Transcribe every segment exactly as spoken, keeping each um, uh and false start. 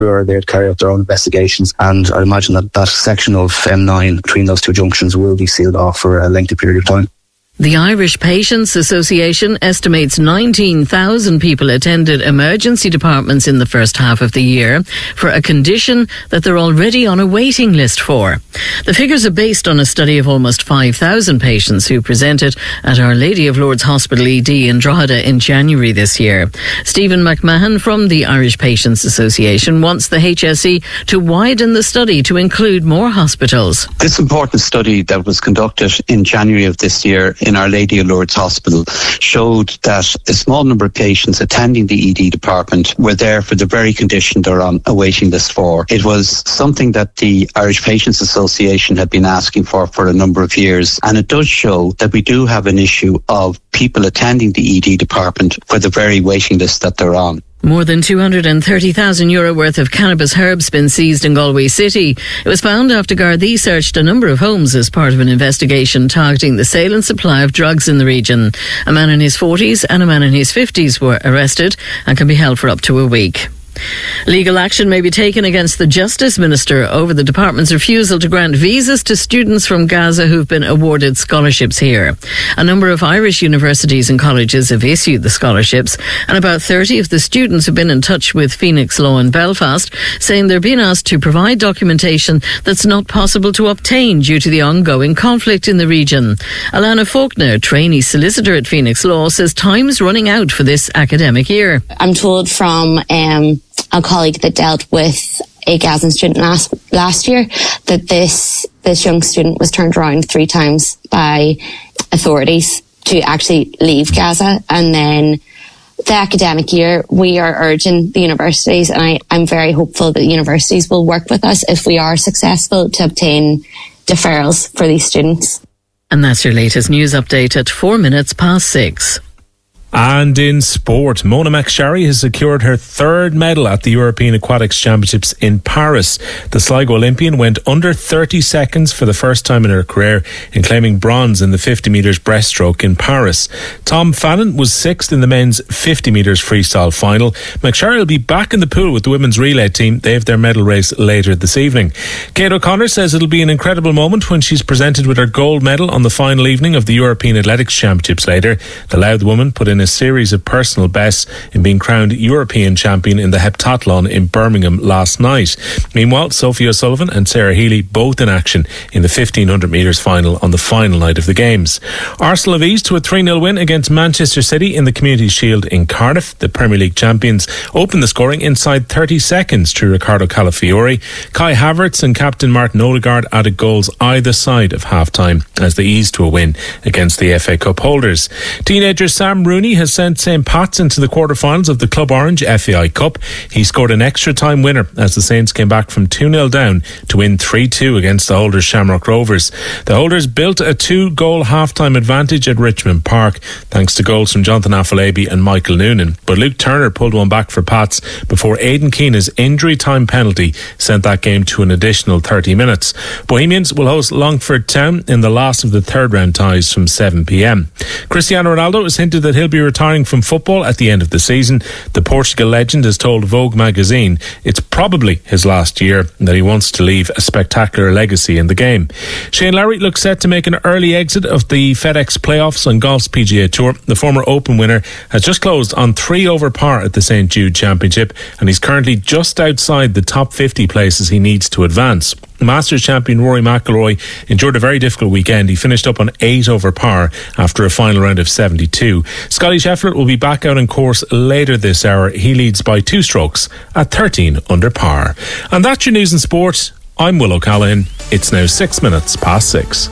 where they'd carry out their own investigations, and I imagine that that section of M nine between those two junctions will be sealed off for a lengthy period of time. The Irish Patients Association estimates nineteen thousand people attended emergency departments in the first half of the year for a condition that they're already on a waiting list for. The figures are based on a study of almost five thousand patients who presented at Our Lady of Lourdes Hospital E D in Drogheda in January this year. Stephen McMahon from the Irish Patients Association wants the H S E to widen the study to include more hospitals. This important study that was conducted in January of this year in Our Lady of Lourdes Hospital showed that a small number of patients attending the E D department were there for the very condition they're on a waiting list for. It was something that the Irish Patients Association had been asking for for a number of years, and it does show that we do have an issue of people attending the E D department for the very waiting list that they're on. More than two hundred thirty thousand euro worth of cannabis herbs been seized in Galway City. It was found after Gardaí searched a number of homes as part of an investigation targeting the sale and supply of drugs in the region. A man in his forties and a man in his fifties were arrested and can be held for up to a week. Legal action may be taken against the Justice Minister over the department's refusal to grant visas to students from Gaza who've been awarded scholarships here. A number of Irish universities and colleges have issued the scholarships, and about thirty of the students have been in touch with Phoenix Law in Belfast, saying they're being asked to provide documentation that's not possible to obtain due to the ongoing conflict in the region. Alana Faulkner, trainee solicitor at Phoenix Law, says time's running out for this academic year. I'm told from um, a colleague that dealt with a Gazan student last last year that this this young student was turned around three times by authorities to actually leave Gaza. And then the academic year, we are urging the universities, and I, I'm very hopeful that the universities will work with us if we are successful to obtain deferrals for these students. And that's your latest news update at four minutes past six. And in sport, Mona McSharry has secured her third medal at the European Aquatics Championships in Paris. The Sligo Olympian went under thirty seconds for the first time in her career in claiming bronze in the fifty metres breaststroke in Paris. Tom Fannin was sixth in the men's fifty metres freestyle final. McSharry will be back in the pool with the women's relay team. They have their medal race later this evening. Kate O'Connor says it'll be an incredible moment when she's presented with her gold medal on the final evening of the European Athletics Championships later. The Louth woman put in a series of personal bests in being crowned European champion in the heptathlon in Birmingham last night. Meanwhile, Sophie O'Sullivan and Sarah Healy both in action in the fifteen hundred metres final on the final night of the games. Arsenal have eased to a three nil win against Manchester City in the Community Shield in Cardiff. The Premier League champions opened the scoring inside thirty seconds through Ricardo Calafiori. Kai Havertz and captain Martin Odegaard added goals either side of half-time as they eased to a win against the F A Cup holders. Teenager Sam Rooney has sent Saint Pat's into the quarterfinals of the Club Orange F A I Cup. He scored an extra time winner as the Saints came back from two nil down to win three two against the holders Shamrock Rovers. The holders built a two-goal half-time advantage at Richmond Park thanks to goals from Jonathan Afolabi and Michael Noonan. But Luke Turner pulled one back for Pats before Aidan Keena's injury time penalty sent that game to an additional thirty minutes. Bohemians will host Longford Town in the last of the third round ties from seven p m. Cristiano Ronaldo has hinted that he'll be retiring from football at the end of the season. The Portugal legend has told Vogue magazine it's probably his last year and that he wants to leave a spectacular legacy in the game. Shane Lowry looks set to make an early exit of the FedEx playoffs on golf's P G A Tour. The former Open winner has just closed on three over par at the Saint Jude Championship, and he's currently just outside the top fifty places he needs to advance. Masters champion Rory McIlroy endured a very difficult weekend. He finished up on eight over par after a final round of seventy-two. Scotty Scheffler will be back out on course later this hour. He leads by two strokes at thirteen under par. And that's your news and sport. I'm Will O'Callaghan. It's now six minutes past six.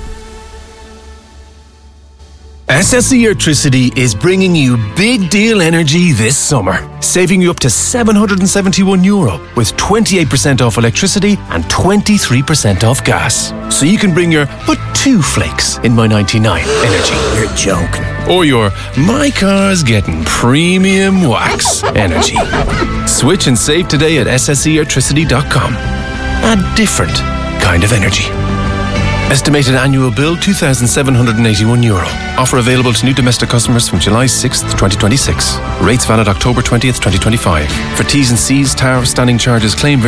S S E Electricity is bringing you big deal energy this summer, saving you up to seven hundred seventy-one euro with twenty-eight percent off electricity and twenty-three percent off gas. So you can bring your but two flakes in my ninety-nine energy. You're joking. Or your my car's getting premium wax energy. Switch and save today at s s e electricity dot com. A different kind of energy. Estimated annual bill two thousand seven hundred eighty-one euro. Offer available to new domestic customers from July sixth, twenty twenty-six. Rates valid October twentieth, twenty twenty-five. For T's and C's, tariff, standing charges, claim